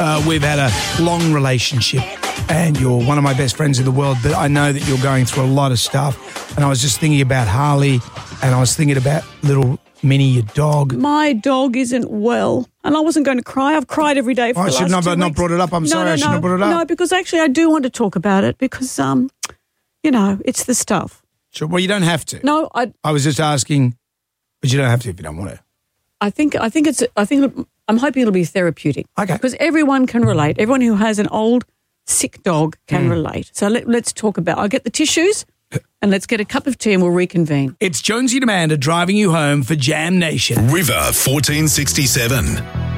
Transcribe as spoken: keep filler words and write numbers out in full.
Uh, we've had a long relationship and you're one of my best friends in the world, but I know that you're going through a lot of stuff. And I was just thinking about Harley and I was thinking about little Minnie, your dog. My dog isn't well, and I wasn't going to cry. I've cried every day for oh, the I should last not, two not weeks. brought it up. I'm no, sorry, no, I should no, have brought it up. No, because actually I do want to talk about it because, um, you know, it's the stuff. Sure. Well, you don't have to. No, I. I was just asking, but you don't have to if you don't want to. I think. I think it's. I think. I'm hoping it'll be therapeutic. Okay. Because everyone can relate. Everyone who has an old, sick dog can mm. relate. So let, let's talk about. I'll get the tissues. And let's get a cup of tea and we'll reconvene. It's Jonesy and Amanda driving you home for Jam Nation. River fourteen sixty-seven.